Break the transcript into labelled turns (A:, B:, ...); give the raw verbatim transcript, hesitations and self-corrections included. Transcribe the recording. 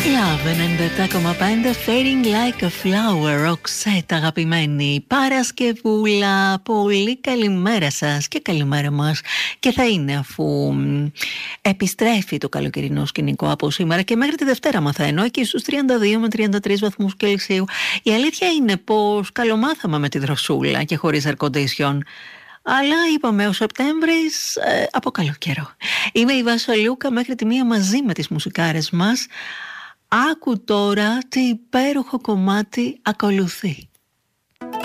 A: Love ενενήντα επτά κόμμα πέντε, Fading Like a Flower, Roxette αγαπημένη Παρασκευούλα. Πολύ καλημέρα σας και καλημέρα μας. Και θα είναι, αφού επιστρέφει το καλοκαιρινό σκηνικό από σήμερα και μέχρι τη Δευτέρα μαθαίνω, εκεί στους τριάντα δύο με τριάντα τρεις βαθμούς Κελσίου. Η αλήθεια είναι πως καλομάθαμε με τη δροσούλα και χωρίς air condition. Αλλά είπαμε ο Σεπτέμβρης ε, από καλό καιρό. Είμαι η Βασολιούκα μέχρι τη μία μαζί με τις μουσικάρες μας. Άκου τώρα τι υπέροχο κομμάτι ακολουθεί.